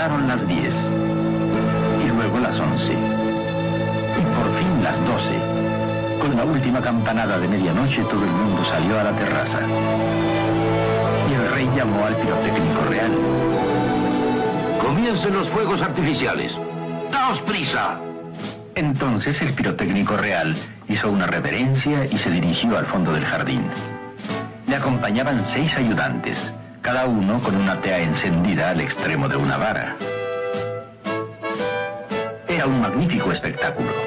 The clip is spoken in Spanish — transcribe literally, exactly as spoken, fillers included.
Sonaron las diez, y luego las once, y por fin las doce. Con la última campanada de medianoche todo el mundo salió a la terraza. Y el rey llamó al pirotécnico real. Comiencen los fuegos artificiales. ¡Daos prisa! Entonces el pirotécnico real hizo una reverencia y se dirigió al fondo del jardín. Le acompañaban seis ayudantes, cada uno con una tea encendida al extremo de una vara. Era un magnífico espectáculo.